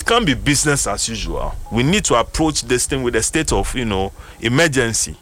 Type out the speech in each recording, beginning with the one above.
can't be business as usual. We need to approach this thing with a state of, emergency.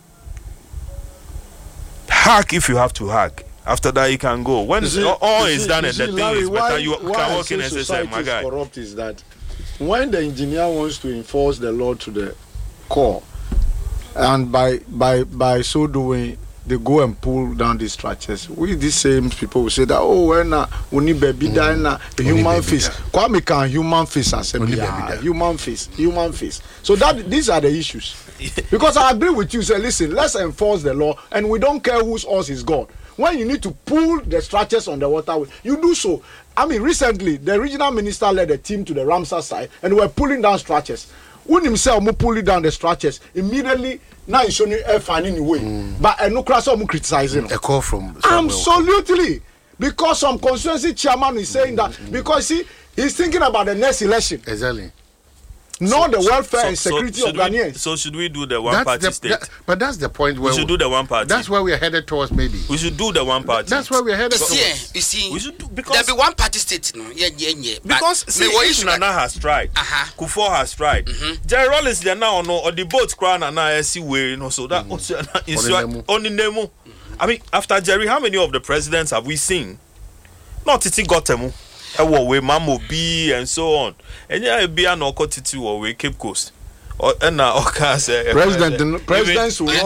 Hack if you have to hack. After that, you can go. When all is done and the thing is better, you can walk in and say, my guy. Corrupt is that when the engineer wants to enforce the law to the core, and by so doing, they go and pull down these structures. We these same people will say that we need baby a human face. Kwame can human face assembly. Human face. So these are the issues. Because I agree with you. Say, listen, let's enforce the law, and we don't care whose horse is God. When you need to pull the structures on the waterway, you do so. I mean, recently the regional minister led a team to the Ramsar side, and we were pulling down structures. When himself pulling down the structures, immediately now he's showing a finding way. But no cross criticizing. A call from absolutely, because some constituency chairman is saying that because he's thinking about the next election. Exactly. Not the welfare and security of Ghanaians. So should we do the one party state? But that's the point where we should do the one party. That's where we are headed towards. Maybe we should do the one party. That's where we are headed towards. You see, we should do, because there be one party state. No, yeah. Because see, Nana has tried. Kufuor has tried. Jerry Rawlings they now or the boat crown and now see way so that only Nemo. I mean, after Jerry, how many of the presidents have we seen? Not Titi Gotemu. We Mammo B and so on. And yeah, be an Okotiti or we Cape Coast. Or and presidents will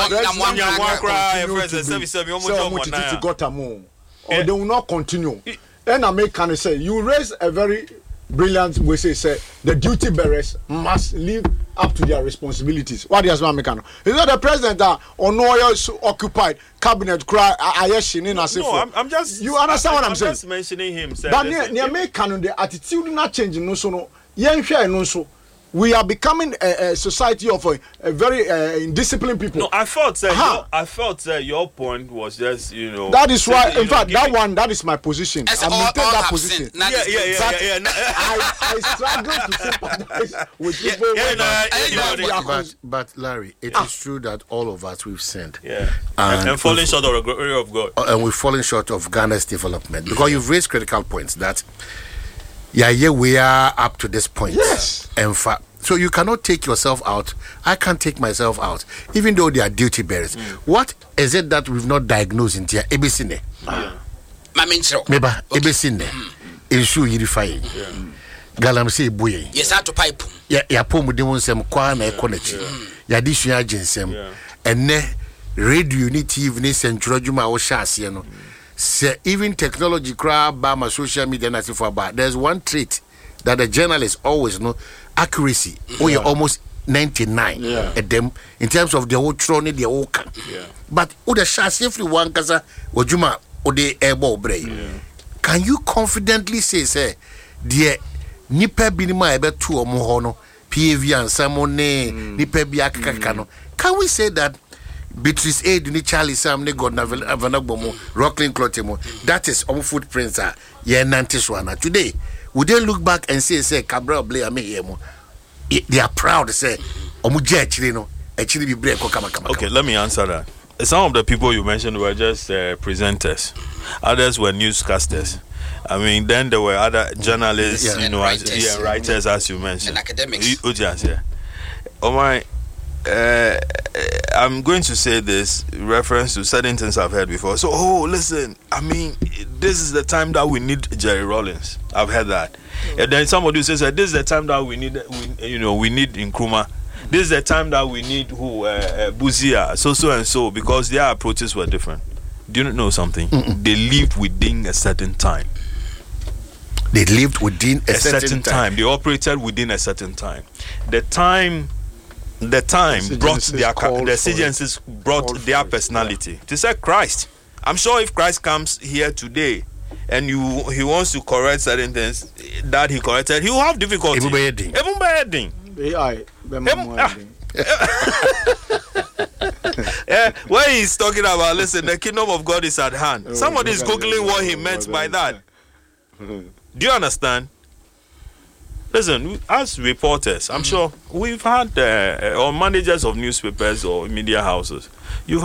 or they will not continue. And I make kind of say you raise a very brilliant way say the duty bearers must live up to their responsibilities. What is one mechanic? Is not the president that or no occupied cabinet cry No, I'm just you understand what I'm saying? Just mentioning him. But near mechanic the attitude not changing no so no. No so. We are becoming a society of a very indisciplined people. No, I felt that your point was just That is why, in fact, that is my position. I'm maintaining that position. Yeah. I struggle to sympathize with people. But Larry, it is true that all of us we've sinned. Yeah. And falling short of the glory of God. And we've fallen short of Ghana's development because you've raised critical points that. Yeah, we are up to this point. Yes. In fact, so you cannot take yourself out. I can't take myself out, even though they are duty bearers. What is it that we've not diagnosed in here? Ebisine. Meba, Ebisine. Issue unifying. Galam say buye. Yes, I to pipe. Ya pomu demon sem kwa na econechi. Ya disu ya jinsem. Ene radio unity even central juma o shase no. Even technology crab by social media and for about there's one trait that the journalists always know: accuracy. We are almost 99 at them in terms of the whole trone, the whole can. But the shots everyone kaza ojuma ode airball brain. Can you confidently say dear nipa binima ebe 2 or more no PAV and Samone nipa biakakano? Can we say that? Beatrice A. Duni Charlie Sam ne God Navanagbomo, Rocklin Clotemo. That is our footprints are Nantiswana. Today, would they look back and say Cabral Blair Mehemo? They are proud to say Omuja Chilino, actually be break or kama. Okay, let me answer that. Some of the people you mentioned were just presenters, others were newscasters. I mean, then there were other journalists, writers, as you mentioned, and academics. Oh my. I'm going to say this in reference to certain things I've heard before. So, listen, I mean, this is the time that we need Jerry Rawlings. I've heard that. And then somebody says, this is the time that we need, we need Nkrumah. This is the time that we need Buzia, so and so, because their approaches were different. Do you know something? They lived within a certain time. They lived within a certain time. They operated within a certain time. The time brought the exigencies brought their personality. To say Christ. I'm sure if Christ comes here today and he wants to correct certain things that he corrected, he will have difficulty. Even by heading. Where he's talking about, listen, the kingdom of God is at hand. Somebody is googling what he meant by that. Do you understand? Listen, as reporters, I'm sure we've had or managers of newspapers or media houses. You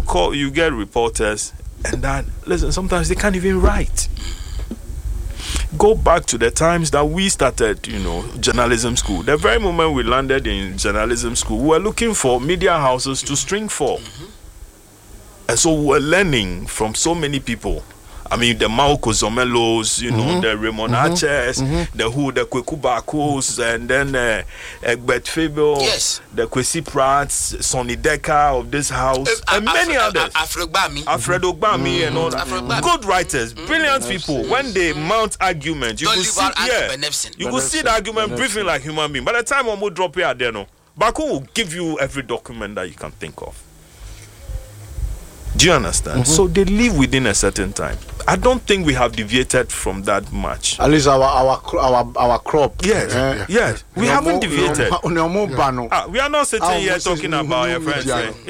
get reporters, and that listen. Sometimes they can't even write. go back to the times that we started, journalism school. The very moment we landed in journalism school, we were looking for media houses to string for. And so we were learning from so many people. I mean, the Mauko Zomelos, the Raymond Arches, the Kweku Bakos, and then Egbert Fable, the Kwesi Prats, Sonny Decker of this house, and many others. Alfredo Gbami and all that. Good writers, brilliant people. When they mount argument, you could see, the argument briefing like human being. By the time Omo drop here, Baku will give you every document that you can think of. Do you understand? So they live within a certain time. I don't think we have deviated from that much. At least our crop. Yes, yes. We haven't deviated. We are not sitting here talking about your friends.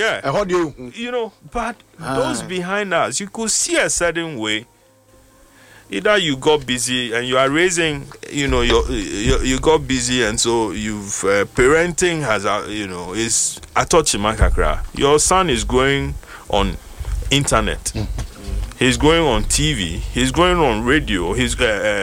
But those behind us, you could see a certain way. Either you got busy and you are raising, you got busy, and so you've parenting has, is atochimakakra. Your son is going on internet, he's going on TV, he's going on radio, he's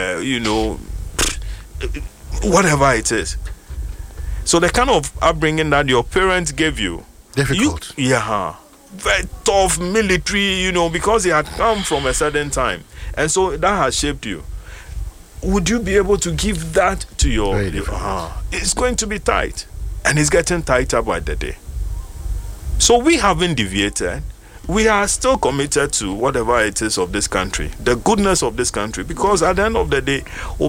whatever it is. So the kind of upbringing that your parents gave you, difficult, very tough, military, because they had come from a certain time, and so that has shaped you. Would you be able to give that to your? It's going to be tight, and it's getting tighter by the day. So we haven't deviated. We are still committed to whatever it is of this country, the goodness of this country, because at the end of the day,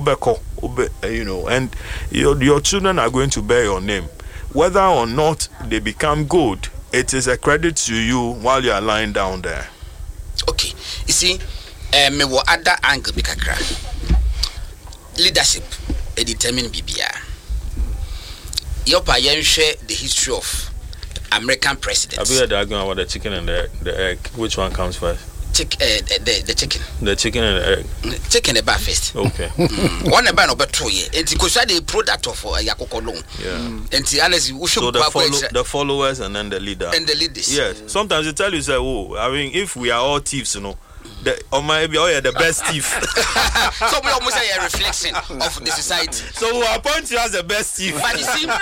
and your children are going to bear your name. Whether or not they become good, it is a credit to you while you are lying down there. Okay, you see, me wo other angle bikakra. Leadership, a determined BBR. Yopa share the history of American presidents. Have you heard the argument about the chicken and the egg? Which one comes first? The chicken. The chicken and the egg. Chicken and first. Okay. One about number 2 years. And because the product of Yakoko long. Yeah. And honestly, we should so the followers and then the leader. And the leaders. Yes. Sometimes they tell you, say, if we are all thieves, the best thief. So we almost say a reflection of the society. So we appoint you as the best thief. But you see,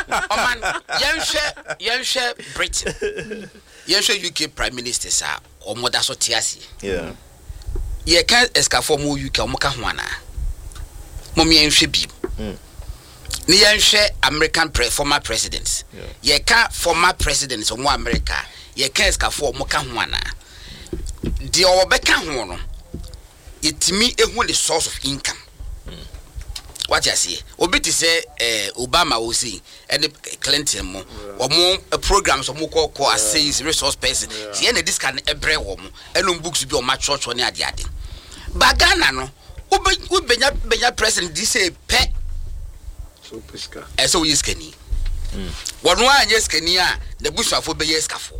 Yansha Britain, Yansha UK Prime Ministers are or Modaso Tiasi. Yeah. Ye can't escape from UK Mokawana. Mommy and Shibi. Niyansha American former presidents. Ye can't former presidents of more America. Ye can't escape from Mokawana. The Obeka Hono, it me the source of income. What you see, Obiti say Obama will see, and Clinton or more programs of more call says resource person. See, any this can a bread woman, and no books to be on my church on the adding. Bagana no, Ubenya president, this say pet. So Pisca. So is Kenny. 1 yes, Kenya, the bush of Obeyes Cafo.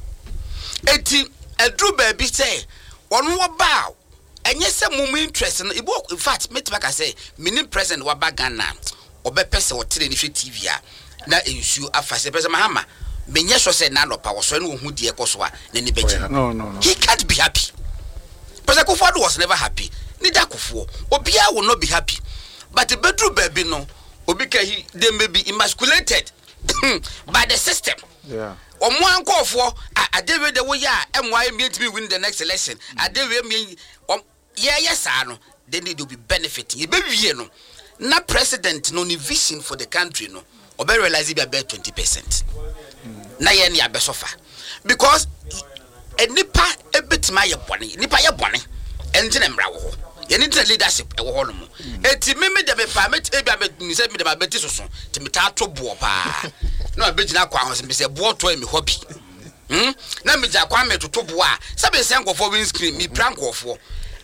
18. A true baby say, one more bow, and yes, some more interest in fact, make I say, meaning present wa bagana, or be person or television TV. That issue after President Mahama. Benyasho said, none of power, so who dear Koswa, Nenny Beja. No. He can't be happy. President Kufuor was never happy. Neither Kufuor, Obia will not be happy. But the bedroom baby no, Obika, they may be emasculated by the system. Yeah. Or one call for a day the way MY mean to be win the next election. A day we mean, yes, I know. Then they will be benefiting. You baby, no, not president, no vision for the country, no, or better realize it about 20%. Na yen ya besofa because a nipa a bit my bonny, nipa ya bonny, and Tinemra. You need leadership a whole more. Eti meme de me permit e be me say me de ma beti so ti me ta to bo pa. Na be gina kwa ho se me say bo to me hobby. Na me ja kwa me to bo a. Se be say nkofo win screen me prank nkofo.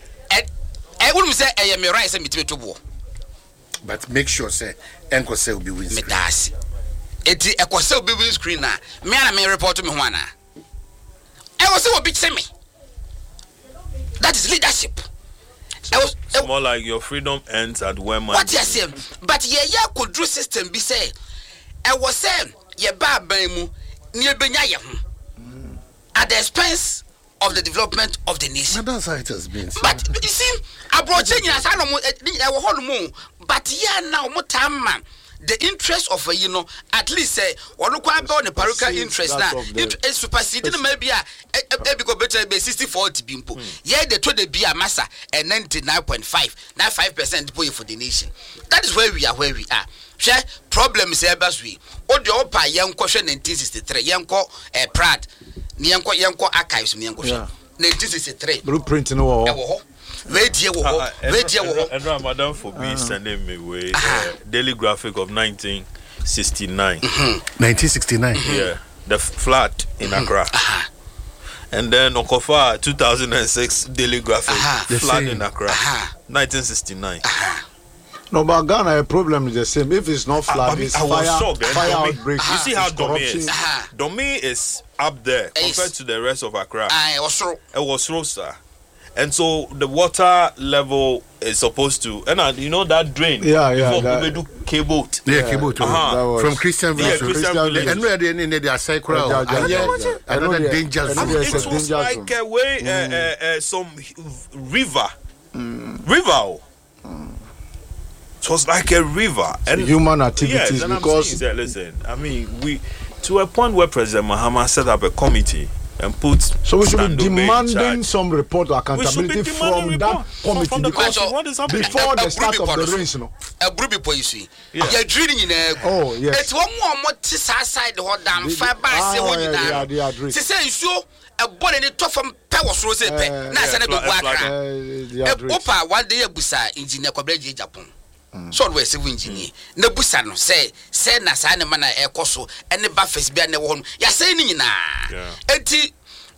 E wonu say e me right say me ti to bo. But make sure say enko say will be win screen. Me das. Eti e ko say will be win screen na. Me ana me report me ho ana. E wo say will be say me. That is leadership. It's more like your freedom ends at when what you say, but ye could do system be say. I was saying ye ba ban mu ni ebenya ye ho at the expense of the development of the nation. That's how it has been. But you see, but yeah, now more time, man. The interest of at least say or look about the parochial interest now. It superseded maybe because better be 60-40 bimpo. Yeah, they told the be a massa and 99.5, now 5% pay for the nation. That is where we are. Share problem is about we. Or the opa young question 1963, young Pratt, Yanko archives, Yanko 1963. Blueprint no. Madam for me sending me way daily graphic of 1969. 1969. Yeah, the flood in Accra. And then Okofa 2006 daily graphic flood in Accra. 1969. No, but Ghana, a problem is the same. If it's not flood, it's fire outbreak. You see how Domi is? Domi is up there compared to the rest of Accra. It was Rosa. And so the water level is supposed to, and you know that drain. We do cable. Cable from Christian Village. And where they in the cycle. Another danger zone. It was like a way, some river. It was like a river. And human activities because listen, I mean, we to a point where President Mahama set up a committee and put. So we should be demanding some report or accountability from that committee because what is happening before the start of the race, a bruby policy. You're drilling in a it's one more side the whole damn fiber. Say so a body in the top from power source. Nice and a Opa 1 day busa engineer Kobeji Japan. So we civil engineer. No busano say na sana mana e koso ene ba face bia ne wo ya say ni na enti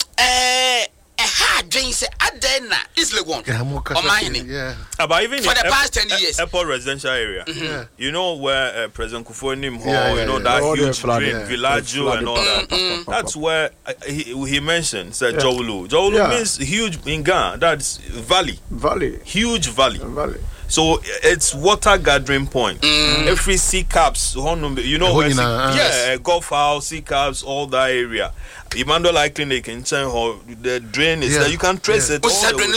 hard dream say adena isle one about even for the past 10 years airport residential area you know where President Kufuor Nim Hall, you know that huge drain Villaggio and all that that's where he mentioned said Jowulu means huge in Ghana, that's valley huge valley. So it's water gathering point. Every sea caps, you know, Gulf House, sea caps, all that area. Emmanuel Clinic in China, the drain is there. You can trace it.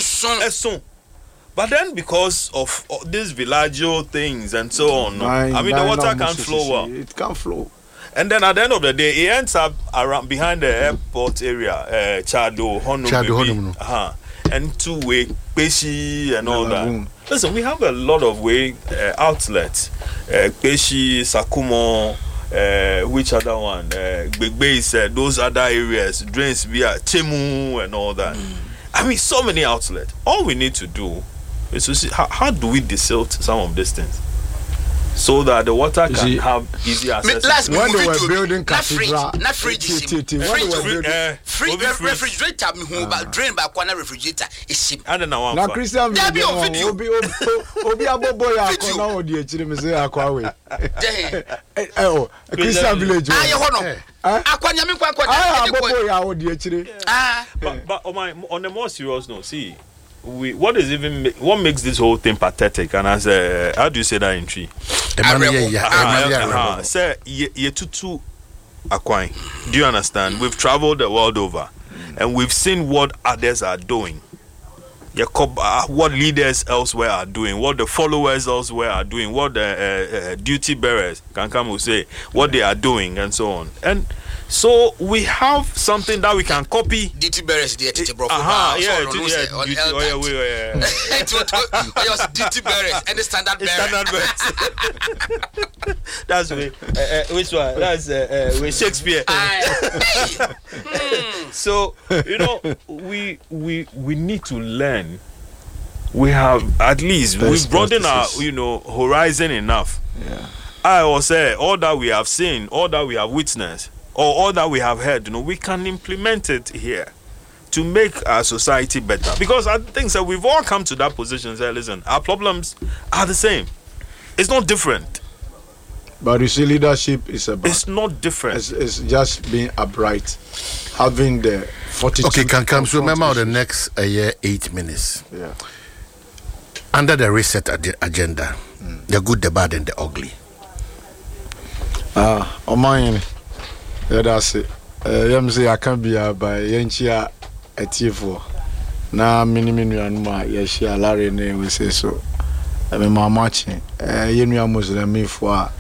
But then because of these Villaggio things and so on, I mean the water can't flow well. It can't flow. And then at the end of the day, it ends up around behind the airport area, Chado, Honolulu, and two-way, Peshi, and all that. Listen, we have a lot of way outlets. Peshi, Sakumo, which other one? Big Base, those other areas, drains via Chemu and all that. I mean, so many outlets. All we need to do is to see how do we desilt some of these things so that the water can have easy access. When they were building cathedral, refrigerator, drain back one refrigerator is cheap. I don't know. Now Christian video, Christian village. But on the more serious note, see. What makes this whole thing pathetic? And as how do you say that in tree? Say ye tutu Akwai. Do you understand? We've traveled the world over, and we've seen what others are doing. What leaders elsewhere are doing, what the followers elsewhere are doing, what the duty bearers can come and say what they are doing, and so on. And so we have something that we can copy. Duty bearers, duty bearers, and the standard bearers. That's which one? That's with Shakespeare. So you know, we need to learn. We have at least we've broadened our horizon enough. I will say all that we have seen, all that we have witnessed, or all that we have heard, we can implement it here to make our society better. Because I think that we've all come to that position. Say, listen, our problems are the same. It's not different. But you see, leadership is about. It's not different. It's just being upright, having the fortitude. Okay, can come. So remember the next 8 minutes. Yeah. Under the reset agenda, the good, the bad, and the ugly. That's it. I can't be by Yenchia etiefo na minimum anuma ya share Larry ne we say so me mama chi yenua Muslim fo a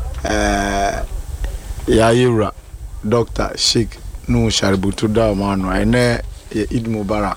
ya yura Dr. Sheikh no Shaributu da manu ene Eid Mubarak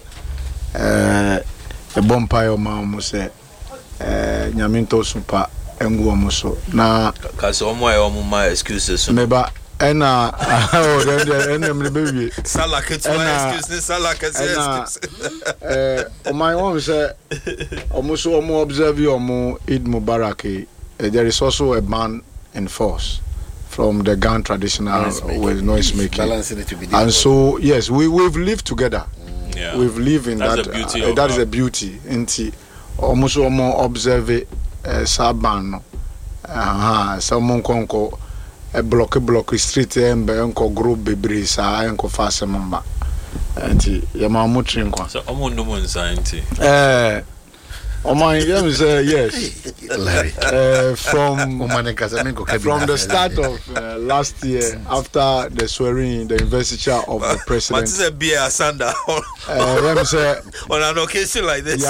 e bompayo ma mo se nyaminto supa engu omo so na kaso omo e omo ma excuses meba ena o de me baby sala excuses sala excuses o my one say omo so omo observe omo Eid Mubarak there is also a ban in force from the Ghana traditional noise making. And so yes, we've lived together. Yeah. We've lived in that's that. That is a beauty. Inti almost more observe saban. Someone konko block street embe enko group bebre sa enko fast mamba. Inti yama mutrin kwa. So omo numu nsanti. Oh my, yes. Larry. From the start of last year, after the swearing, the investiture of the president. What is a beer Sanda on an occasion like this?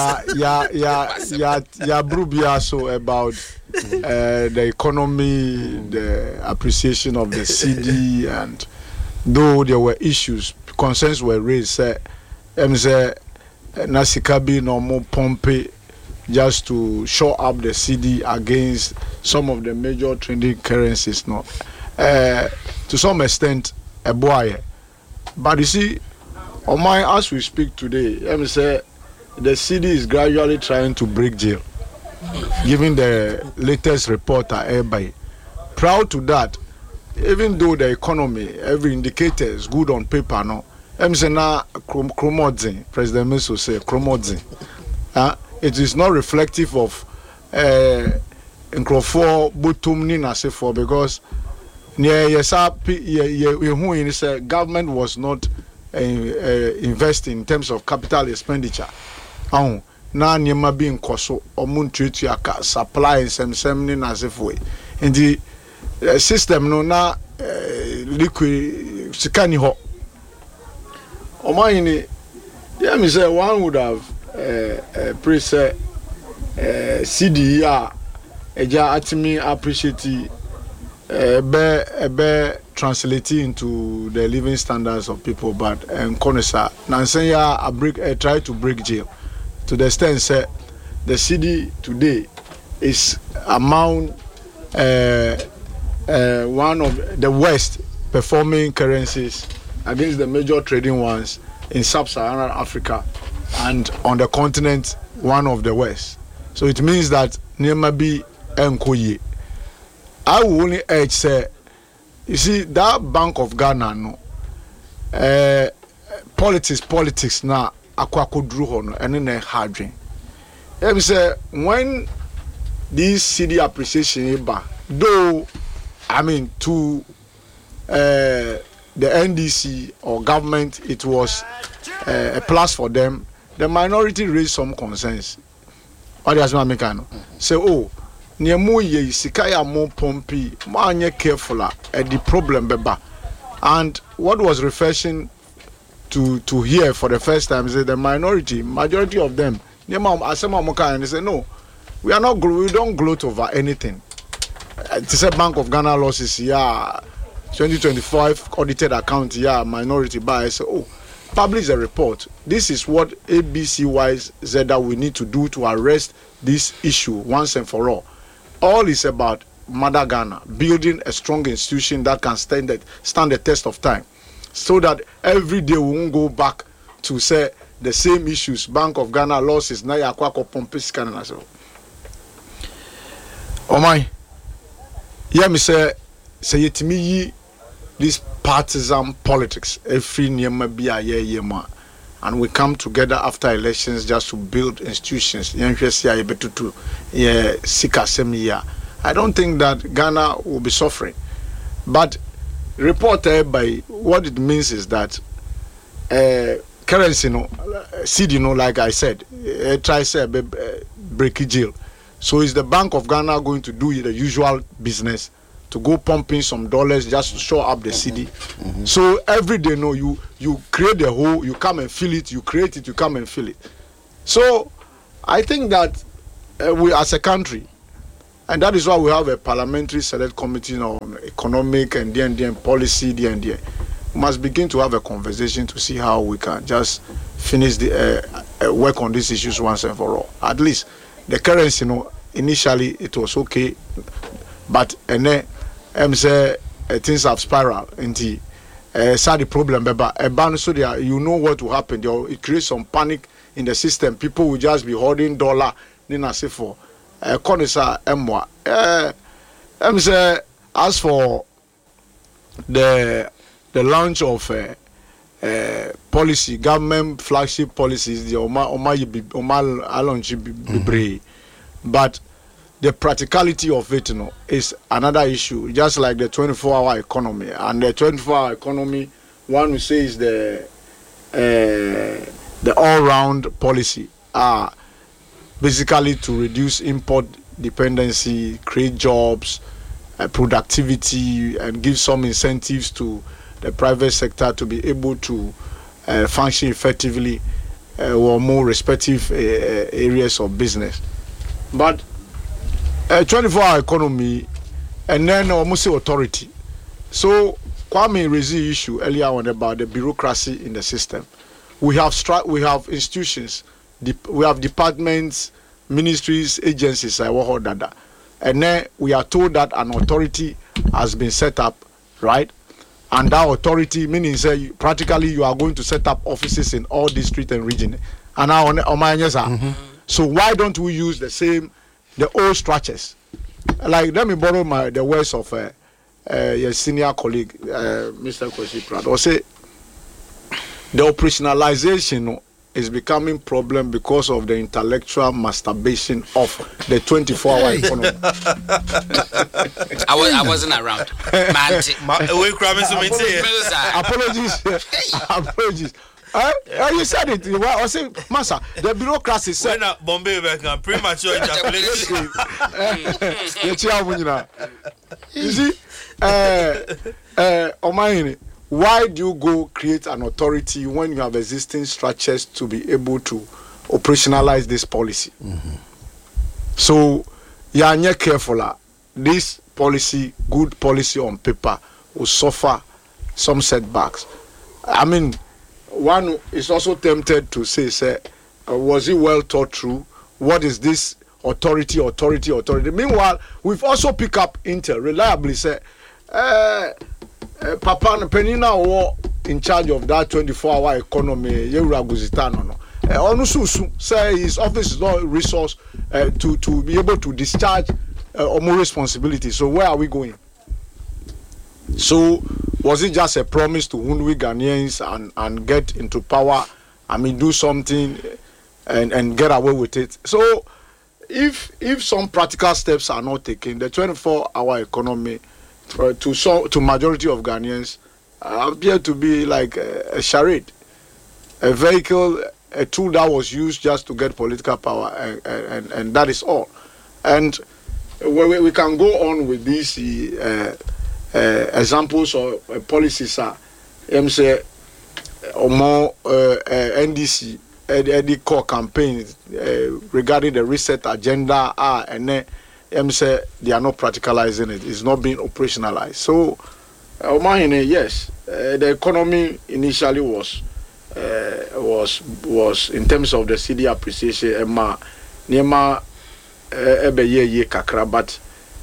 Brubia so about the economy, the appreciation of the CD, and though there were issues, concerns were raised. Nasikabi no more Pompey. Just to show up the CD against some of the major trending currencies, no, to some extent, a boy. But you see, on my as we speak today, let me say, the CD is gradually trying to break jail, given the latest report by. Proud to that, even though the economy, every indicator is good on paper, no. Let me say now, President Meso say, Kromodzi. It is not reflective of Nkrofo Butumni Nasefo because government was not investing in terms of capital expenditure. Na nyema bi nkoso omuntu aka supply nsem Nasefo. In the system no na liquid sikani ho. Omayini me say one would have preset CD eja atimi appreciate be translating into the living standards of people, but Konesa Nansenya try to break jail to the extent say the CD today is among one of the worst performing currencies against the major trading ones in sub-Saharan Africa. And on the continent, one of the worst. So it means that Nemabi Enkoye. I will only urge say, you see that Bank of Ghana no, politics na akwako drew on and then hardring. Let me say when this CD appreciation though I mean to the NDC or government, it was a plus for them. The minority raised some concerns. What does my mechanic say? Oh, near mo ye sikaya mo pompi, mo careful at the problem beba. And what was refreshing to hear for the first time is that the majority of them, near mom asema moka, and they say no, we don't gloat over anything. It's a Bank of Ghana losses, 2025 audited account, minority bias. Oh. Publish a report. This is what ABC-wise said that we need to do to arrest this issue once and for all. All is about Mother Ghana building a strong institution that can stand the test of time, so that every day we won't go back to say the same issues. Bank of Ghana losses. Now you kwako pompis Canada. So, oh my, me say yetimi this partisan politics, every yema, and we come together after elections just to build institutions. I don't think that Ghana will be suffering. But reported by what it means is that currency, CD, like I said, try say break jail. So is the Bank of Ghana going to do the usual business to go pumping some dollars just to show up the city. So every day, no, you create the hole, you come and fill it, you create it, you come and fill it. So I think that we as a country, and that is why we have a parliamentary select committee on economic and policy, we must begin to have a conversation to see how we can just finish the work on these issues once and for all. At least the currency, initially it was okay, but say things have spiraled into sad problem. But so there, you know what will happen. It creates some panic in the system. People will just be holding dollar. Nina say for Conisa Emwa. Say as for the launch of policy, government flagship policies, the but the practicality of it, is another issue. Just like the 24-hour economy, and the 24-hour economy, one who says the all-round policy are basically to reduce import dependency, create jobs, productivity, and give some incentives to the private sector to be able to function effectively or more respective areas of business. But 24-hour economy and then almost authority. So Kwame raised the issue earlier on about the bureaucracy in the system. We have institutions, we have departments, ministries, agencies, and then we are told that an authority has been set up, right? And that authority meaning say practically you are going to set up offices in all district and region. And now so why don't we use the old structures? Like, let me borrow the words of your senior colleague, Mr. Kwesi Pratt, or say the operationalization is becoming problem because of the intellectual masturbation of the 24-hour economy. I wasn't around. Apologies. You said it. I say, Master, the bureaucracy said. Bombay can premature ejaculation. You see, Omayini, why do you go create an authority when you have existing structures to be able to operationalize this policy? So, you are not careful. This policy, good policy on paper, will suffer some setbacks. I mean, one is also tempted to say, was it well thought through? What is this authority? Meanwhile, we've also picked up intel reliably, say, Papa Penina war in charge of that 24-hour economy, Yura Guzitano. Onususu say his office is not resource to be able to discharge more responsibility. So where are we going? So was it just a promise to wound we Ghanaians and get into power? I mean, do something and get away with it. So if some practical steps are not taken, the 24-hour economy to majority of Ghanaians appear to be like a charade, a vehicle, a tool that was used just to get political power, and that is all. And we can go on with these examples or policies. Say, or more NDC, the core campaign regarding the reset agenda, and then say they are not practicalizing it. It's not being operationalized. So, yes, the economy initially was in terms of the CD appreciation, kakra, but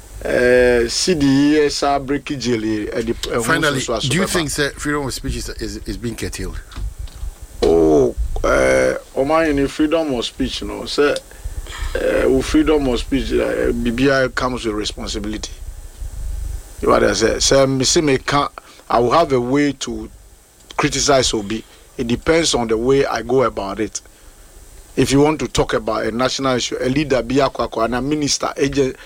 CD breaking jelly. Finally, do you think freedom of speech is being curtailed? Oh, freedom of speech, sir. With freedom of speech, BBI comes with responsibility. You know what I say? I will have a way to criticize Obi. It depends on the way I go about it. If you want to talk about a national issue, a leader be and a minister, agent,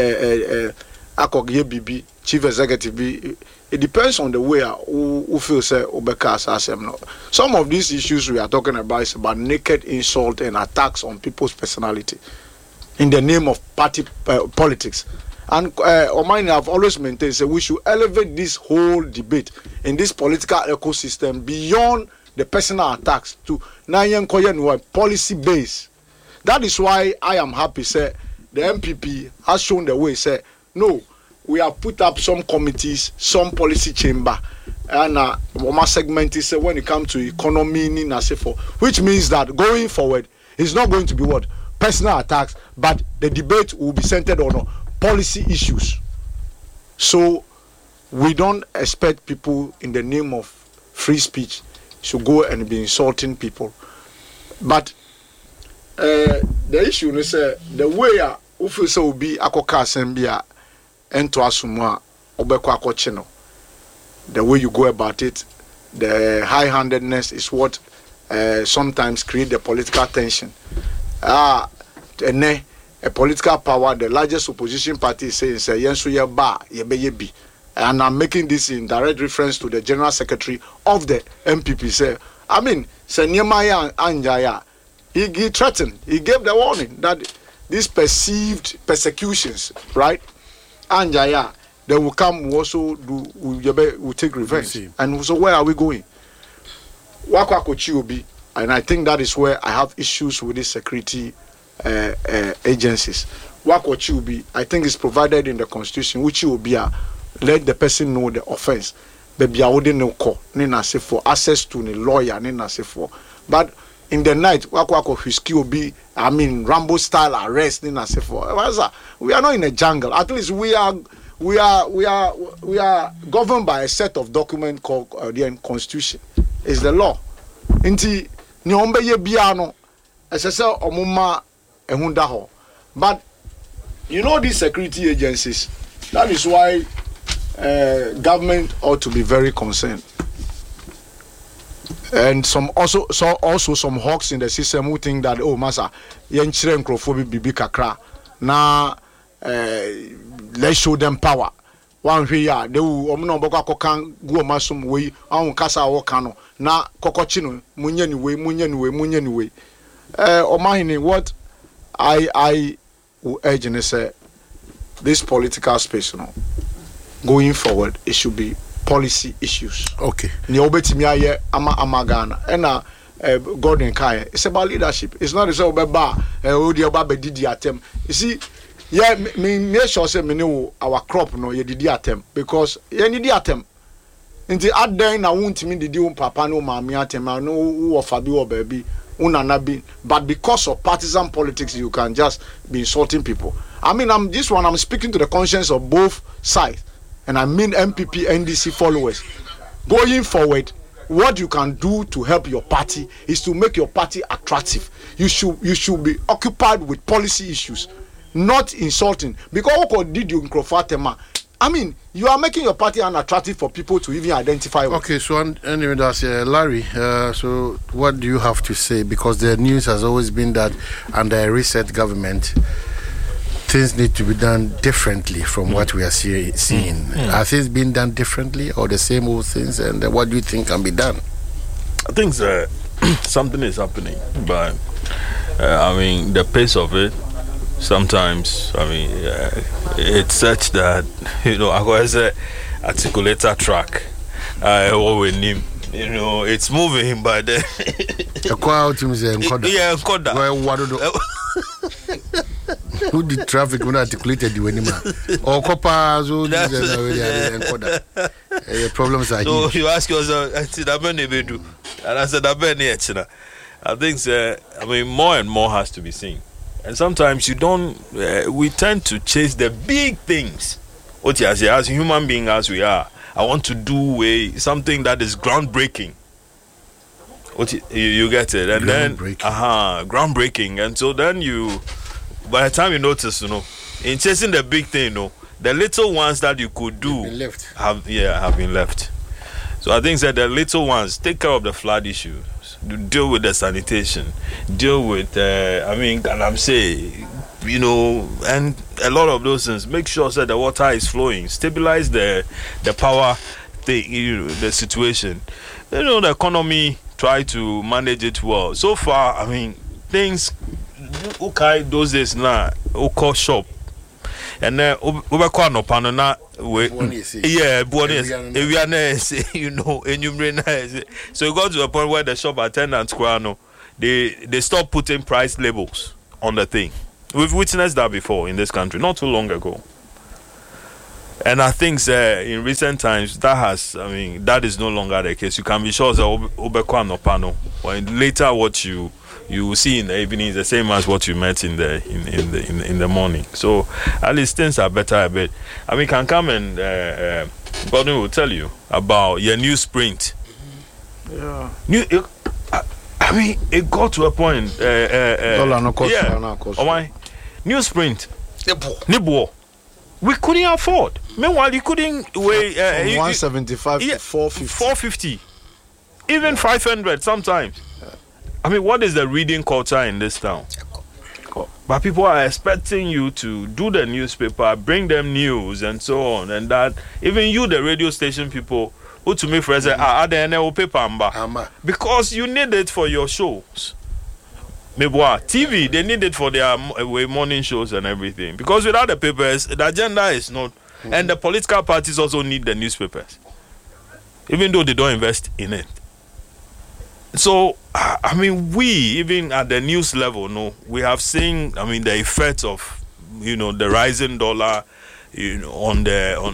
BB, chief executive be. It depends on the way who feels some of these issues we are talking about is about naked insult and attacks on people's personality in the name of party politics. And Omani have always maintained that we should elevate this whole debate in this political ecosystem beyond the personal attacks to policy base. That is why I am happy, say the MPP has shown the way, say no, we have put up some committees, some policy chamber, and one segment is when it comes to economy, which means that going forward, it's not going to be what personal attacks, but the debate will be centered on policy issues. So we don't expect people in the name of free speech to go and be insulting people. But the issue is the way ufuse will be akoka assembly ento asumwa obeko akochino. The way you go about it, the high-handedness is what sometimes create the political tension. A political power, the largest opposition party is saying, say, yensu ye ba, ye be ye bi. And I'm making this in direct reference to the General Secretary of the MPP. Say, I mean, say, Nehemiah Anjaya, he threatened, he gave the warning that these perceived persecutions, right, Anjaya, they will come, will also will take revenge. And so where are we going? And I think that is where I have issues with these security agencies. I think it's provided in the Constitution, which will be let the person know the offense. Baby, I wouldn't know for access to the lawyer, but in the night, Rambo style arrest, we are not in a jungle. At least we are governed by a set of documents called the Constitution. It's the law. Inti nyombe ye biano esese omuma ehunda ho. But you know these security agencies, that is why government ought to be very concerned. And also some hawks in the system who think that masa yenchire nkrofo bibi kakra na let's show them power. One here they will omno kan go masum we an kasa wokano na kokochino munyani we omahini what I will urge and say this political space going forward it should be policy issues. Okay. Ni obetimi aye ama Ghana and Gordon Kai it's about leadership. It's not so baba odi oba bedidi atem. You see me make sure say me know our crop no ye didi atem because ye didi atem. Nti adan na wuntimi didi papa no maami atem no wo fabi wo baby unanabi, but because of partisan politics you can just be insulting people. I mean I'm speaking to the conscience of both sides, and I mean MPP NDC followers. Going forward, what you can do to help your party is to make your party attractive. You should be occupied with policy issues, not insulting. Because what did you I mean, you are making your party unattractive for people to even identify with. Okay, so anyway, that's Larry. So what do you have to say? Because the news has always been that under a reset government, things need to be done differently from what we are seeing. Are things being done differently or the same old things? And what do you think can be done? I think something is happening, but I mean, the pace of it, sometimes, I mean, it's such that, I always articulator track. It's moving, but yeah, who did traffic when articulated you anymore? Or coppers, problems are so you ask yourself, I said, and I said, I think, more and more has to be seen. And sometimes we tend to chase the big things. As human beings as we are, I want to do something that is groundbreaking. You get it? And then, groundbreaking. And so then by the time you notice, in chasing the big thing, the little ones that you could do have been left. So I think that the little ones take care of the flood issue. Deal with the sanitation, deal with and a lot of those things. Make sure that the water is flowing, stabilize the power thing, the situation. The economy, try to manage it well. So far, things those days now, shop. And then Ubekwa no panona we yeah, you know, so it got to a point where the shop attendants they stopped putting price labels on the thing. We've witnessed that before in this country, not too long ago. And I think in recent times that is no longer the case. You can be sure that Ubekwa no pano, when later what you will see in the evening is the same as what you met in the morning. So at least things are better a bit. I mean, can come and Gordon will tell you about your newsprint. Yeah. I mean, it got to a point. Newsprint. Nibo. We couldn't afford. Meanwhile, you couldn't wait. From 175 to 450. 450. Even 500 sometimes. I mean, what is the reading culture in this town? But people are expecting you to do the newspaper, bring them news and so on, and that even you, the radio station people, who to me friends say, paper because you need it for your shows. TV, they need it for their morning shows and everything. Because without the papers, the agenda is not, and the political parties also need the newspapers, even though they don't invest in it. So, I mean, we, even at the news level, we have seen, I mean, the effects of, the rising dollar, on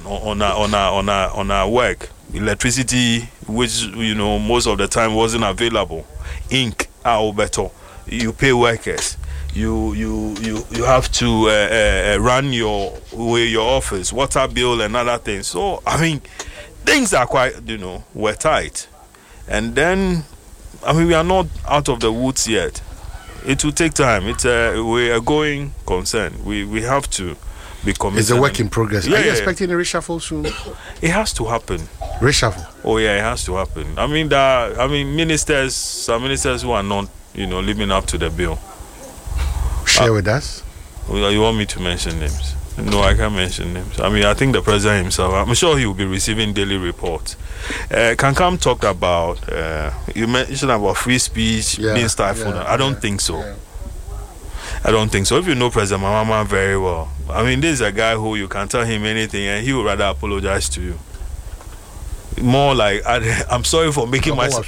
our work. Electricity, which, most of the time wasn't available. Ink, better. You pay workers. You have to run your office, water bill and other things. So, I mean, things are quite, we're tight. And then, I mean, we are not out of the woods yet. It will take time. It's we are going concern. We have to be committed. It's a work in progress. Yeah, are you expecting a reshuffle soon? It has to happen. Reshuffle? Oh yeah, it has to happen. I mean, some ministers who are not, living up to the bill. Share with us. You want me to mention names? No, I can't mention names. I mean, I think the president himself, I'm sure he will be receiving daily reports. Kankam talked about, you mentioned about free speech being stifled. I don't think so. Yeah. I don't think so. If you know President Mahama very well, I mean, this is a guy who you can tell him anything and he would rather apologize to you. More like, I'm sorry for making myself.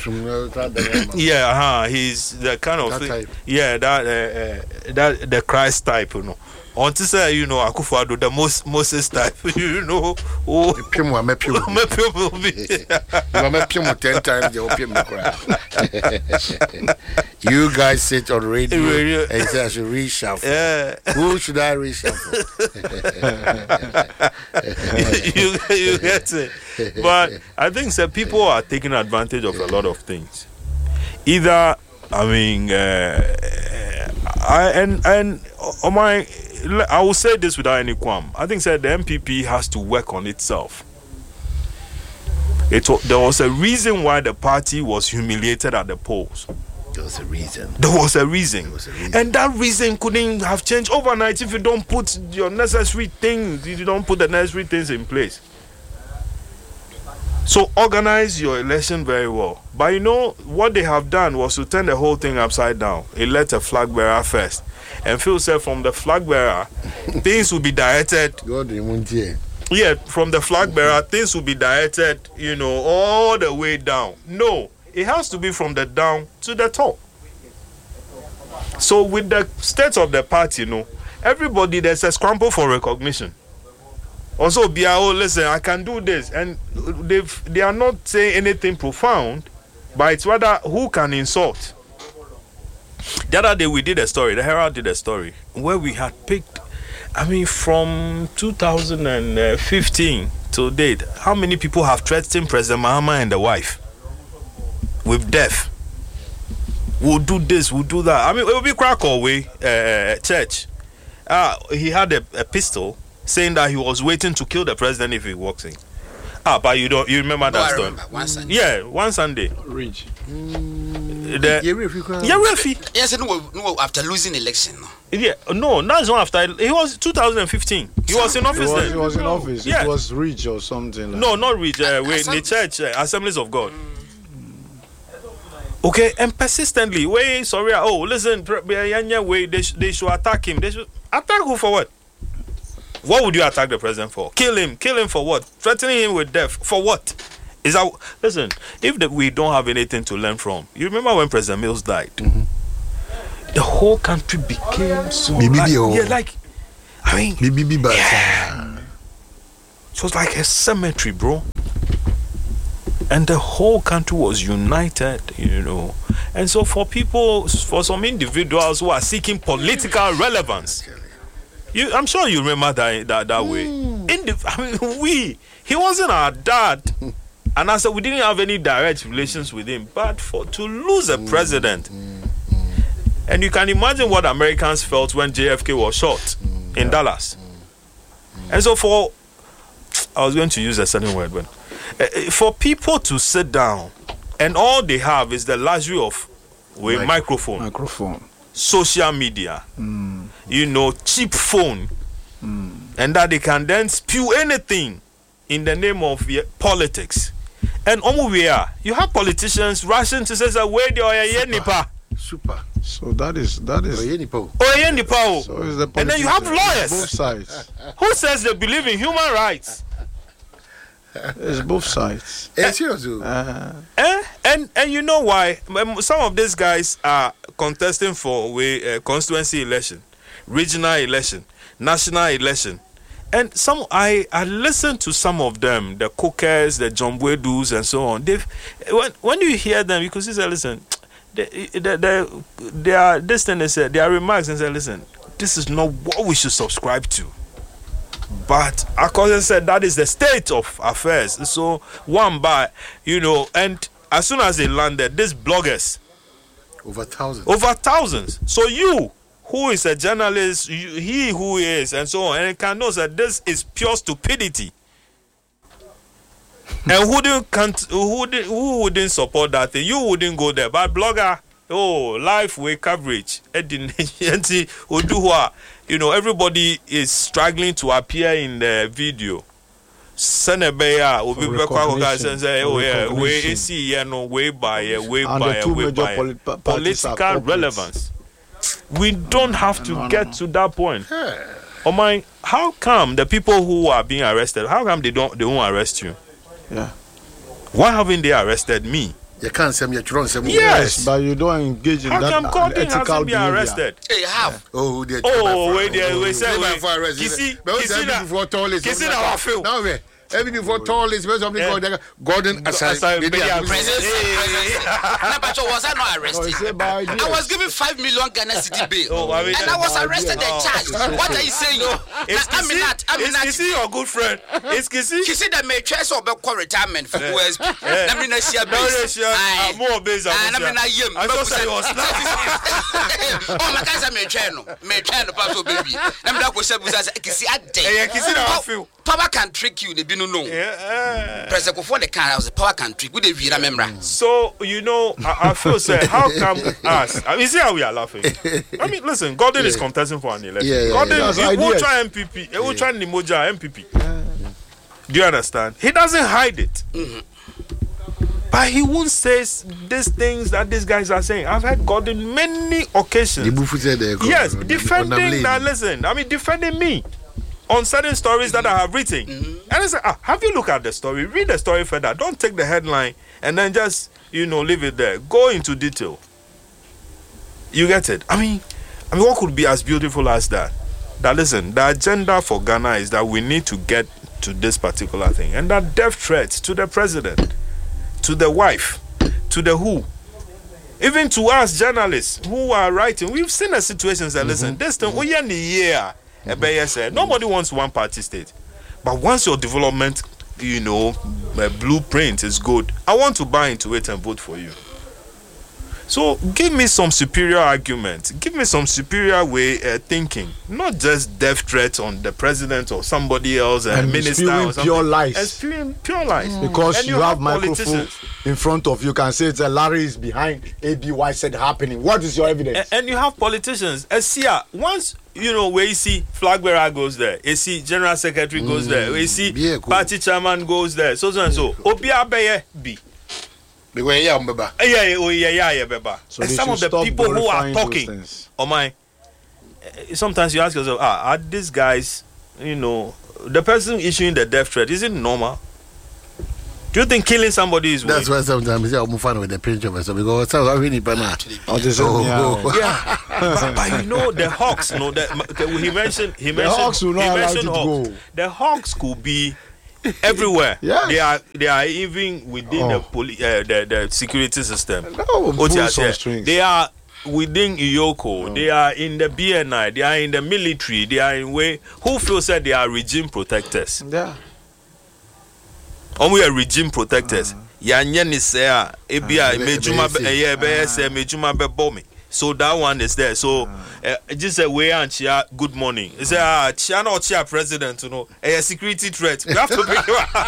He's the kind of thing. Yeah, that the Christ type, Until say, Akufo-Addo, the Moses type, You guys sit on radio and say I should reshuffle. Yeah. Who should I reshuffle? you get it. But I think that people are taking advantage of a lot of things. Either, I mean, I will say this without any qualm. I think that the MPP has to work on itself. There was a reason why the party was humiliated at the polls. There was a reason. And that reason couldn't have changed overnight if you don't put your necessary things, if you don't put the necessary things in place. So organize your election very well. But what they have done was to turn the whole thing upside down. Elect a flag bearer first. And Phil said from the flag bearer, things will be directed. Yeah, from the flag bearer, things will be directed, all the way down. No, it has to be from the down to the top. So with the state of the party, everybody, there's a scramble for recognition. Also, listen, I can do this. And they are not saying anything profound, but it's rather who can insult. The other day we did a story, the Herald did a story, where we had picked, I mean, from 2015 to date, how many people have threatened President Mahama and the wife with death? We'll do this, we'll do that. I mean, it will be Krakow church. He had a pistol saying that he was waiting to kill the president if he walks in. But you remember that story? One Sunday. Yeah, one Sunday. Rich. Yes, no, after losing election. Yeah, no, that's not after. It was 2015. He was in office then. He was in office. Yeah. It was Rich or something. No, not Rich. In the church, Assemblies of God. Okay, and persistently, listen, they should attack him. They should attack who for what? What would you attack the president for? Kill him for what? Threatening him with death for what? Is that listen? If we don't have anything to learn from, you remember when President Mills died, the whole country became so I mean, it was like a cemetery, bro. And the whole country was united, And so for some individuals who are seeking political relevance, I'm sure you remember that way. He wasn't our dad. And I said we didn't have any direct relations with him. But to lose a president, and you can imagine what Americans felt when JFK was shot in Dallas. And so I was going to use a certain word, but for people to sit down and all they have is the luxury of a microphone, social media, cheap phone, and that they can then spew anything in the name of politics. And you have politicians rushing to say that where they are nipa. Super. So that is. So is the and then you have lawyers. Both sides. Who says they believe in human rights? It's both sides. And you know why? Some of these guys are contesting for a constituency election, regional election, national election. And I listened to some of them, the cookers, the Jombwedu's, and so on. When you hear them, you could say, listen, their remarks and say, listen, this is not what we should subscribe to. But Akoze said that is the state of affairs. So and as soon as they landed, these bloggers, over thousands. So you, who is a journalist, he who is, and so on, and it can know that this is pure stupidity. And who wouldn't support that thing? You wouldn't go there. But blogger, live way coverage. Everybody is struggling to appear in the video. Senebeya, political relevance. We don't have to get to that point. How come the people who are being arrested, how come they won't arrest you? Yeah. Why haven't they arrested me? You can't say yes, but you don't engage in how that come Gordon ethical hasn't been arrested? Hey, you have. Before tall is something called Gordon Asai. Was I not arrested? I was given 5 million Ghana city bail, and I was arrested and charged. What are you saying? I'm Kisi your good friend. It's Kisi. Kisi that may choice of retirement for OSP. I mean, I share base. More base. I mean, I am. I thought I was. Oh, my guys, I'm may try to pass baby. I'm not going to say Kisi at day. Kisi, I feel. Power can trick you. They no. President before the car, I was a power can trick. Would they remember? So I feel say how come us? I mean, see how we are laughing. I mean, listen, Gordon is contesting for an election. Gordon, he will try MPP. He will try Nimoja MPP. Do you understand? He doesn't hide it. But he won't say these things that these guys are saying. I've heard Gordon many occasions. Yes, defending that. Listen, I mean, defending me on certain stories that I have written. And I say, have you looked at the story? Read the story further. Don't take the headline and then just, leave it there. Go into detail. You get it? I mean, what could be as beautiful as that? That, listen, the agenda for Ghana is that we need to get to this particular thing. And that death threat to the president, to the wife, to the who, even to us journalists who are writing. We've seen the situations that, listen, this thing, nobody wants one party state. But once your development, blueprint is good, I want to buy into it and vote for you. So give me some superior argument. Give me some superior way thinking. Not just death threats on the president or somebody else, a minister or something. Pure lies. And spewing pure lies. Because you have microphone in front of you. You can say it's Larry is behind ABY said happening. What is your evidence? And you have politicians. Once where you see flag bearer goes there, you see general secretary goes there, you see party chairman goes there, so and so. Obiabeye B. So and some of the people who are talking, sometimes you ask yourself, are these guys the person issuing the death threat, is it normal? Do you think killing somebody is That's why sometimes I'm fun with the pinch of myself because I really banana. Yeah. But the Hawks, he mentioned the Hawks will not allow it to go. The Hawks could be everywhere. Yes. They are even within the security system. They are within Iyoko. They are in the BNI. They are in the military. They are in way. Who feels that they are regime protectors? Yeah. We are regime protectors. So that one is there. So just a way and chia good morning. It's a chia not chia president, a security threat. We have to pick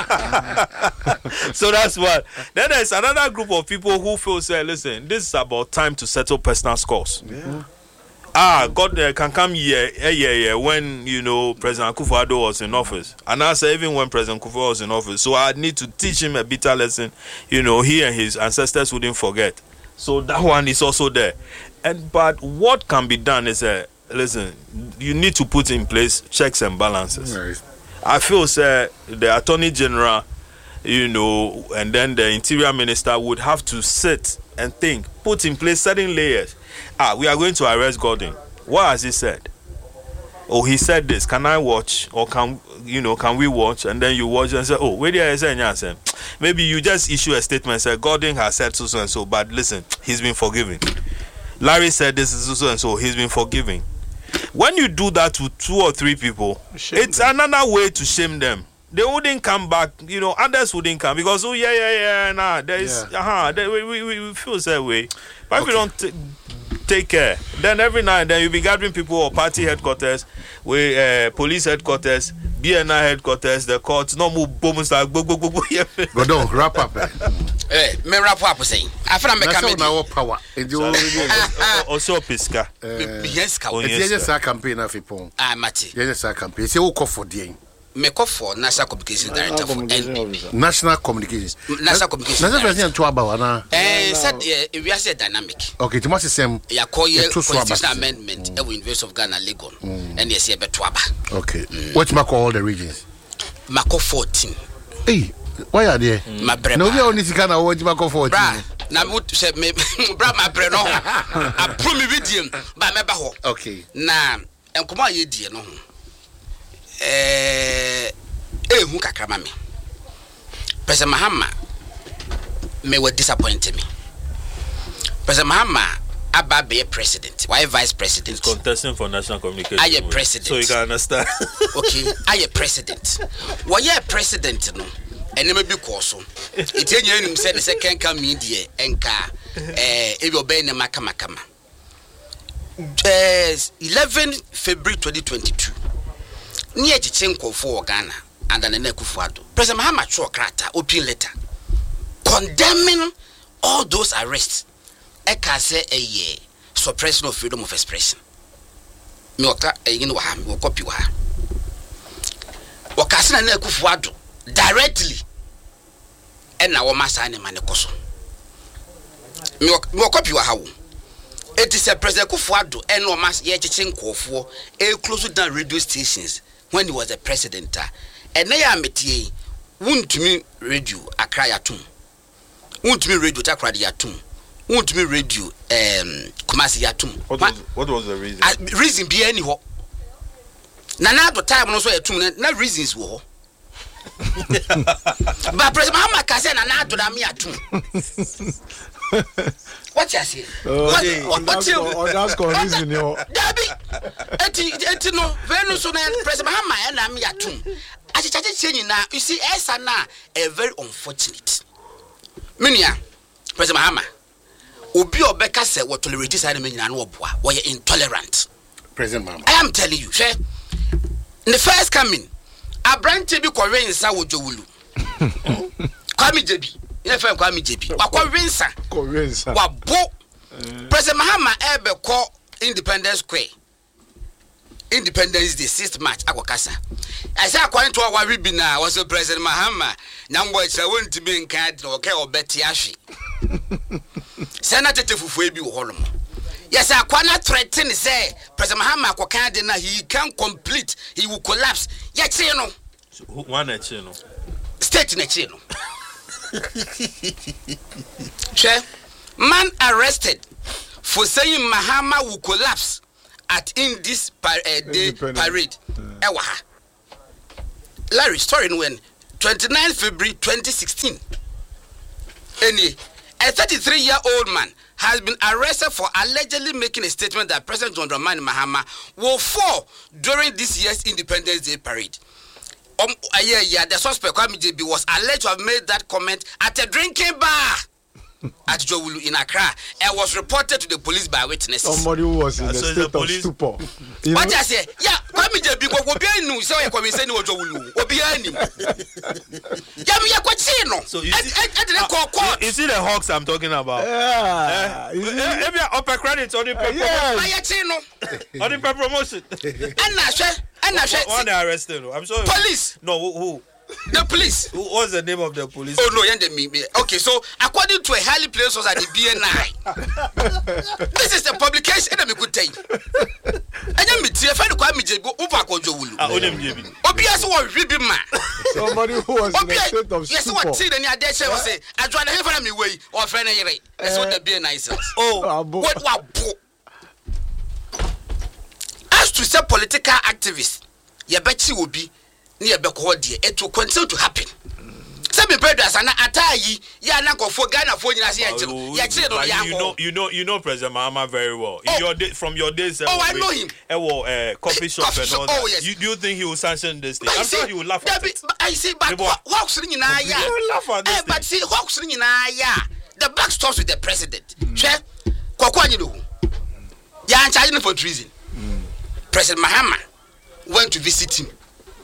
So that's what. Then there's another group of people who feel say, listen, this is about time to settle personal scores. Yeah. God can come here when President Akufo-Addo was in office, and I say even when President Akufo was in office. So I need to teach him a bitter lesson. He and his ancestors wouldn't forget. So that one is also there. But what can be done is listen, you need to put in place checks and balances. Right. I feel the Attorney General, and then the Interior Minister would have to sit and think, put in place certain layers. We are going to arrest Gordon. What has he said? Oh, he said this. Can I watch? Or can we watch? And then you watch and say, oh, wait there, maybe you just issue a statement and say, Gordon has said so and so, but listen, he's been forgiven. Larry said this is so and so, he's been forgiven. When you do that to 2 or 3 people, it's another way to shame them. They wouldn't come back, others wouldn't come because, we feel that way. But if you don't take care, then every now and then you'll be gathering people or party headquarters, police headquarters, BNI headquarters, the courts, no more bombs like But don't wrap up. Me wrap up saying. I feel I'm making now power. Also Pisca. Yes, it's just a campaign of people. Mati. Yes, a campaign. Say who for the me call for National Communications Director for NPP. National Communications. National Communications. National President to about said we are said dynamic. Okay, to much same. Yeah, call your constitutional amendment. We University of Ghana Legon. And yes, here Betuaba. Okay. What you call all the regions? Mako 14. Hey, why are they? No, we only can award Mako 14. Na would say me bra my brain no. I prove me with him by me baho. Okay. Na enkomo ye die no. Who kakrama me. President Mahama me were disappointed me. President Mahama Abba be a president. Why vice president? He's contesting for national communication. I a president. So you can understand. Okay, I a president. Why a president no? And never be course. It's in said the second come media and car. If you obey the Makama. 11 February 2022. Near Chichenko for Ghana and then Akufo-Addo. President Mahama Chua Krata open letter condemning all those arrests. Eka say a year suppression of freedom of expression. Me oka wa me copy wa. Wakasina na Akufo-Addo directly and na wo masa ne mane koso. Me copy wa hawo. It is a President Akufo-Addo and no mas ye Chichenko for close down radio stations. When he was a president, and they are metie, won't me radio a cry atum, won't me radio Takra yatum, won't me radio Kumasi yatum. What was the reason? Reason be anyhow. Nana the time also a tune, no reasons war. But President Mahama can say Nana to the me atum. What you say? What that's confusing you. Debbie, eti no Venus so na President Mahama na me atum. As you saying now, you see, Esa na a very unfortunate. Minia, President Mahama, Obi Obeka said what tolerate side me na no boa. Why intolerant? President Mahama. I am telling you, sir. In the first coming, a branch be Korean sa wojowulu. Kwame JB. Nefe Kwame JB. Wakwa winsa. Wabo. President Mahama ebe ko Independence Square. Independence Day 6th March akwakasa. I say according to our Ribina was President Mahama. Nambo cha won't be in card no okay or Betty Ashi. Senator Fufu ebi wo holomo. Yes, Akwana threatened say President Mahama Kwakadena he can complete, he will collapse. Yachino. One chino. State in a chino. Man arrested for saying Mahama will collapse at in this day parade. Ewaha. Larry, story when 29 February 2016. A 33-year-old man has been arrested for allegedly making a statement that President John Dramani Mahama will fall during this year's Independence Day parade. The suspect, Kwame JB, was alleged to have made that comment at a drinking bar at Jowulu in Accra and was reported to the police by witnesses. Somebody who was in a state of stupor. What I say? Yeah, Kwame JB, what will be a new so I come say no Jowulu. What be a new? So you see the hawks I'm talking about? Yeah. Maybe upper credit on the on the promotion. And one they arrested. I'm sorry. Police. No, who? The police. What's the name of the police? Oh no, okay, so according to a highly placed source at the BNI, this is the publication that we could take. And then me find the Kwame JB over Kojowulu. Obias was ribbing man. Somebody who was in a state of yes, stupor. what see the near dead was say, I try to hear from me way or friend. That's what the BNI says. Oh, what? As to say political activists, you bet you will be near Bekodia, it will continue to happen. Some brothers and Atayi, Yana go for Ghana for you know President Mahama very well. From your days, I know him. Coffee shop and all that. Yes. Do you think he will sanction this thing? I'm sure he will laugh at it. I say, but Hawks ringing I but see, Hawks ringing the buck stops with the president. Check, Kwakwanido. Yan charging for treason. President Mahama went to visit him.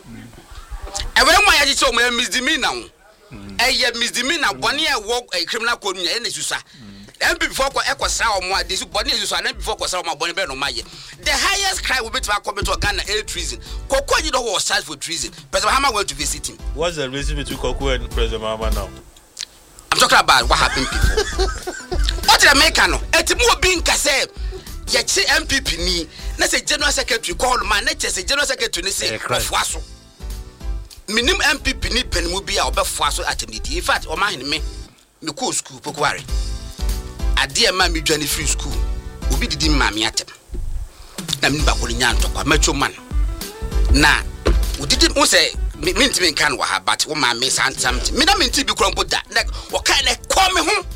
And when I told me misdemeanor, misdemeanor, Bonnie walk a criminal code in any Susa. And before Echo Sound, this Bonnie is and before Kosama Bonnie Maya. The highest crime will be to come to Ghana air treason. Kwakwanido was charged for treason. President Mahama went to visit him. What's the reason between Kwaku and President Mahama now? I'm talking about what happened before. What did I make? It's more being Kase. Yet MPP ni. Let's say General Secretary call man. Let's say General Secretary say Fuaso. Minim MPP ni penmubia obe Fuaso atemidi. In fact, o man me ko school pokware. Ade ma me dwane free school. Obi didi mami atem. Na me ba ko nya ntokwa macho man. Na udidi mo say mintimi kan wa ha but wo ma me something. Me na minti bi kron boda. Na wo kan na call me ho.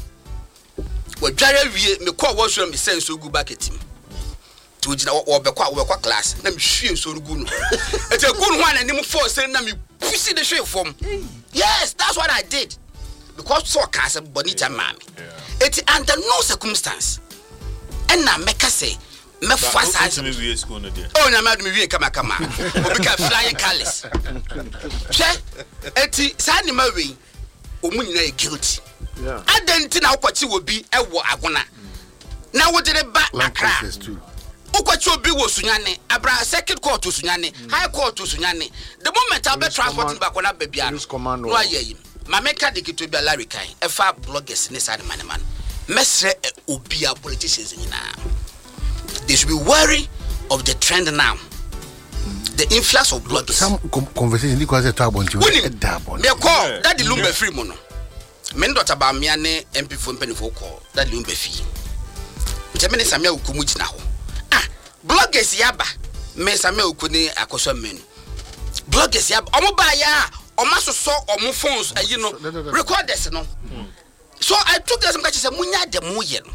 Wo dware wie me call wo so me sense ogu bucket him. To jina wo be kwa class na me hwie so rugu no. E te gu no ho ananim force na me push the hwie form. Yes, that's what I did. Because so case bonita mami. It under no circumstance. And na meka say me fasa me wie school no there. Oh na me wie kama. Obi ka flying colors. Che eti sa ni ma we omu nyina e guilty. Yeah. Adenti na okwachi wo bi ewo agona. Na wo dire ba Accra. Okwachi obi wo Sunyane, abra second court to Sunyane, high court to Sunyane. The moment I be transporting back on babia. No aye. Mameka de kitu bi Larry Kai. Efa bloggers ni side man. Mesre obi a politicians nyina. They should be wary of the trend now. The influx of bloggers. Some conversation because they talk about you. They call that the lumbe free mono. Men dot about me and MP for penny for call that lumbe fee. Jamini Samuel Ukumuji now. Bloggers yaba, men Samuel Ukuni Akosha men. Bloggers yaba, Omobaya, Omaso saw or phones, you know, record this, no. So I took them catches a Munya de Muyen.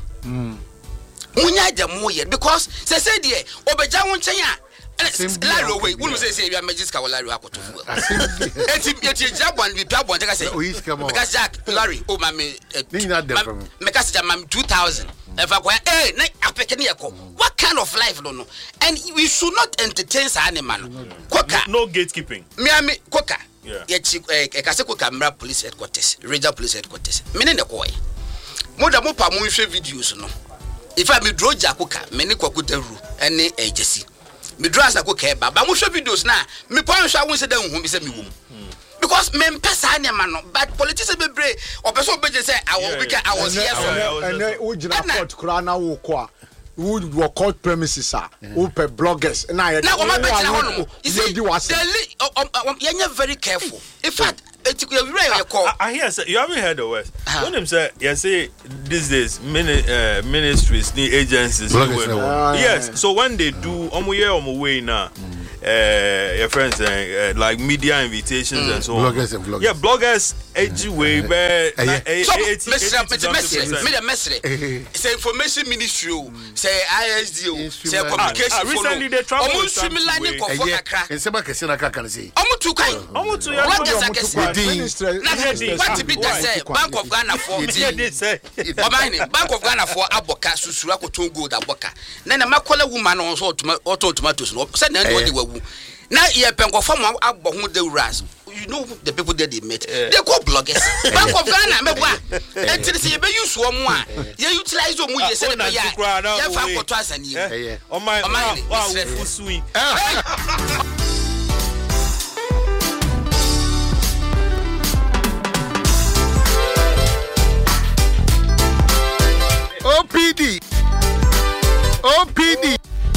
Munya de Muyen because they said, yeah, Obejawan Chaya. Larry away, we say you are Magic Larry Akoto. It's job one with job one. Because Jack Larry, oh, my Mecassia, 2000. If I what kind of life don't know? And we should not entertain animal. No gatekeeping. Miami Coca. Yeah, Casco Camera Police Headquarters, Regional Police Headquarters. Meaning the koi. More than more videos, no. If I be draw Jacoka, many Kwakuteru, any agency. Me dress na ko keba ba mo show videos na me pon sha won se dan hu bi se me wom because me pesa na ma no but politicians be bre o person be say I was here so and wo gina court kura na wo ko a who were called premises who per bloggers now you're very careful. In fact, I hear say, you haven't heard the words. When them say, you say these days ministries, the agencies, yes. So when they do way now, your friends like media invitations and so on. Bloggers and vloggers. Yeah, bloggers way say information ministry, say ISD, say communication. Recently they traveled. Bank of Ghana for Bank of Ghana for Aboka Susura Kotungo da Boka. Nana Makola woman also tomatoes. Said now you pengo from Abo the ras. You know the people that they met. They call bloggers. Bank of Ghana, and to see you use one. You utilize your money. Say, yeah, for twice and you. Oh my, sweet. OPD.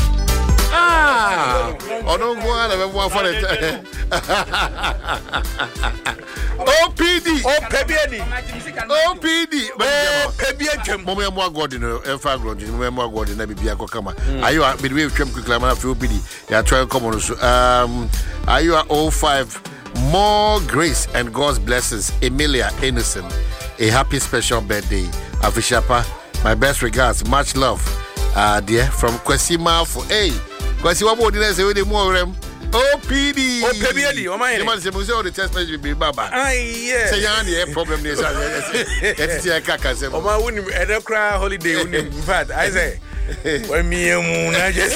On don't go on and for it. OPD. Are you at midway of Trump Clamor for OPD? You are trying to come on. Are you at 05? More grace and God's blessings. Emilia Innocent. A happy special birthday. Afishapa. My best regards. Much love. Dear, from Kwesima for Kwesi, what would you say with the more OPD? OPD, oh my man, say all the test message will be Baba. Yes. Say, yeah, problem is, let's see a caca. Oh, my wouldn't ever cry holiday. In fact, I say, when me and Moon, I just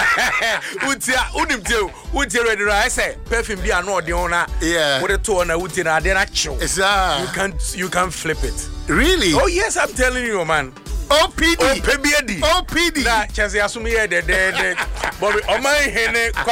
would you ready? I say, perfume be an owner. Yeah, what a tone I would tell then actual. You can't flip it. Really? Oh, yes, I'm telling you, man. OPD. OPD. OPD. Nah, Chelsea, assume here, the Bobby, oh my,